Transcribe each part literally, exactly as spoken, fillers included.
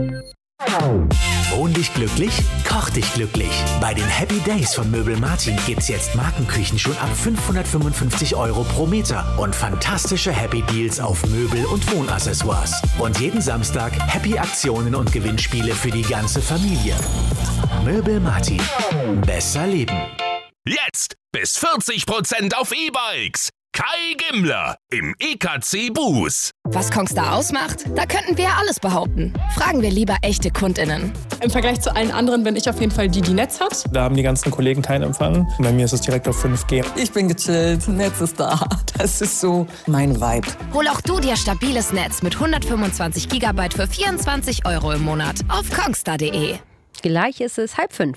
Wohn dich glücklich, koch dich glücklich. Bei den Happy Days von Möbel Martin gibt's jetzt Markenküchen schon ab fünfhundertfünfundfünfzig Euro pro Meter und fantastische Happy Deals auf Möbel und Wohnaccessoires. Und jeden Samstag Happy Aktionen und Gewinnspiele für die ganze Familie. Möbel Martin. Besser leben. Jetzt bis vierzig Prozent auf E-Bikes. Kai Gimmler im E K C Bus. Was Kongstar ausmacht? Da könnten wir ja alles behaupten. Fragen wir lieber echte KundInnen. Im Vergleich zu allen anderen bin ich auf jeden Fall die, die Netz hat. Da haben die ganzen Kollegen keinen Empfang. Bei mir ist es direkt auf fünf G. Ich bin gechillt, Netz ist da. Das ist so mein Vibe. Hol auch du dir stabiles Netz mit hundertfünfundzwanzig Gigabyte für vierundzwanzig Euro im Monat auf kongstar punkt de. Gleich ist es halb fünf.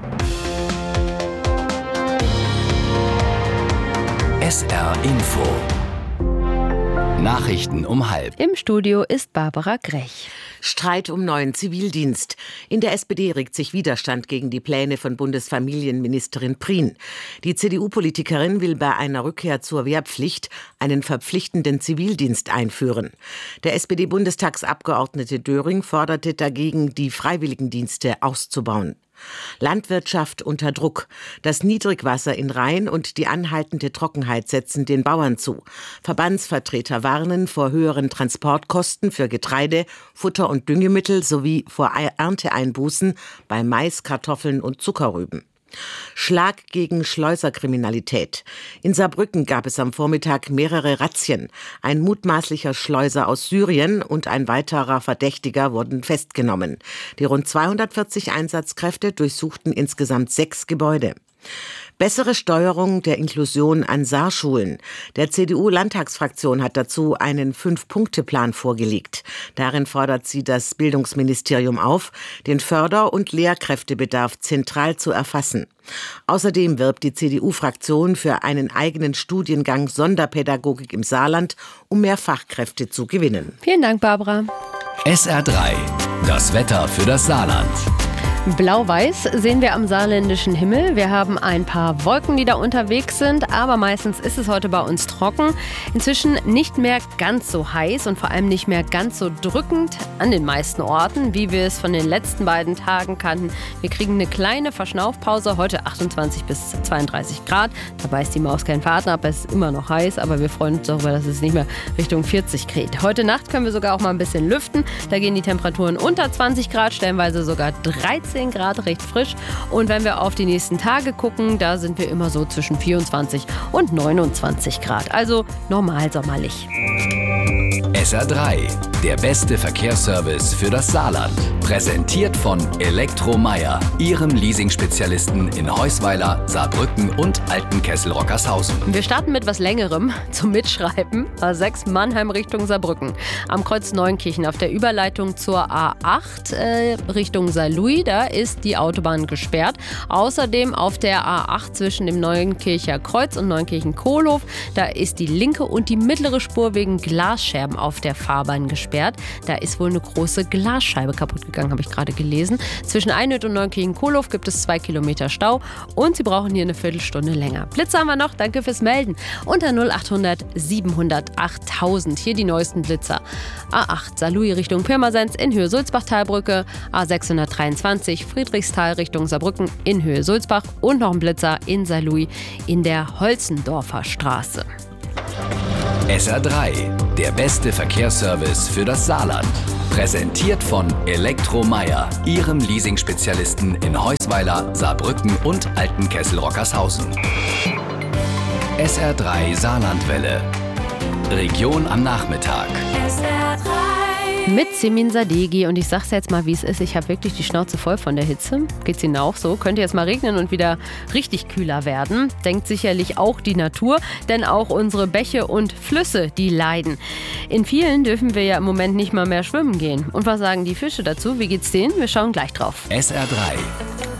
S R Info. Nachrichten um halb. Im Studio ist Barbara Grech. Streit um neuen Zivildienst. In der S P D regt sich Widerstand gegen die Pläne von Bundesfamilienministerin Prien. Die C D U-Politikerin will bei einer Rückkehr zur Wehrpflicht einen verpflichtenden Zivildienst einführen. Der S P D-Bundestagsabgeordnete Döring forderte dagegen, die Freiwilligendienste auszubauen. Landwirtschaft unter Druck. Das Niedrigwasser in Rhein und die anhaltende Trockenheit setzen den Bauern zu. Verbandsvertreter warnen vor höheren Transportkosten für Getreide, Futter und Düngemittel sowie vor Ernteeinbußen bei Mais, Kartoffeln und Zuckerrüben. Schlag gegen Schleuserkriminalität. In Saarbrücken gab es am Vormittag mehrere Razzien. Ein mutmaßlicher Schleuser aus Syrien und ein weiterer Verdächtiger wurden festgenommen. Die rund zweihundertvierzig Einsatzkräfte durchsuchten insgesamt sechs Gebäude. Bessere Steuerung der Inklusion an Saarschulen. Der C D U-Landtagsfraktion hat dazu einen Fünf-Punkte-Plan vorgelegt. Darin fordert sie das Bildungsministerium auf, den Förder- und Lehrkräftebedarf zentral zu erfassen. Außerdem wirbt die C D U-Fraktion für einen eigenen Studiengang Sonderpädagogik im Saarland, um mehr Fachkräfte zu gewinnen. Vielen Dank, Barbara. S R drei. Das Wetter für das Saarland. Blau-weiß sehen wir am saarländischen Himmel. Wir haben ein paar Wolken, die da unterwegs sind, aber meistens ist es heute bei uns trocken. Inzwischen nicht mehr ganz so heiß und vor allem nicht mehr ganz so drückend an den meisten Orten, wie wir es von den letzten beiden Tagen kannten. Wir kriegen eine kleine Verschnaufpause, heute achtundzwanzig bis zweiunddreißig Grad. Da beißt die Maus keinen Faden ab, es ist immer noch heiß, aber wir freuen uns darüber, dass es nicht mehr Richtung vierzig geht. Heute Nacht können wir sogar auch mal ein bisschen lüften. Da gehen die Temperaturen unter zwanzig Grad, stellenweise sogar dreizehn Grad, recht frisch. Und wenn wir auf die nächsten Tage gucken, da sind wir immer so zwischen vierundzwanzig und neunundzwanzig Grad. Also normal sommerlich. S R drei, der beste Verkehrsservice für das Saarland. Präsentiert von Elektromeier, Ihrem Leasing-Spezialisten in Heusweiler, Saarbrücken und Altenkessel-Rockershausen. Wir starten mit was Längerem zum Mitschreiben. A sechs Mannheim Richtung Saarbrücken. Am Kreuz Neunkirchen auf der Überleitung zur A acht äh, Richtung Saarlouis, da ist die Autobahn gesperrt. Außerdem auf der A acht zwischen dem Neunkircher Kreuz und Neunkirchen-Kohlhof, da ist die linke und die mittlere Spur wegen Glasscherben auf der Fahrbahn gesperrt. Da ist wohl eine große Glasscheibe kaputt gegangen, habe ich gerade gelesen. Zwischen Einöd und Neunkirchen-Kohlhof gibt es zwei Kilometer Stau und Sie brauchen hier eine Viertelstunde länger. Blitze haben wir noch, danke fürs Melden. Unter null achthundert siebenhundert achttausend, hier die neuesten Blitzer. A acht Saarlouis Richtung Pirmasens in Höhe Sulzbach-Talbrücke, A sechshundertdreiundzwanzig Friedrichsthal Richtung Saarbrücken in Höhe Sulzbach und noch ein Blitzer in Saarlouis in der Holzendorfer Straße. S R drei, der beste Verkehrsservice für das Saarland. Präsentiert von Elektromeier, Ihrem Leasing-Spezialisten in Heusweiler, Saarbrücken und Altenkessel-Rockershausen. S R drei Saarlandwelle. Region am Nachmittag. S R drei. Mit Simin Sadeghi und ich sag's jetzt mal, wie es ist. Ich habe wirklich die Schnauze voll von der Hitze. Geht's Ihnen auch so? Könnte jetzt mal regnen und wieder richtig kühler werden. Denkt sicherlich auch die Natur, denn auch unsere Bäche und Flüsse, die leiden. In vielen dürfen wir ja im Moment nicht mal mehr schwimmen gehen. Und was sagen die Fische dazu? Wie geht's denen? Wir schauen gleich drauf. S R drei.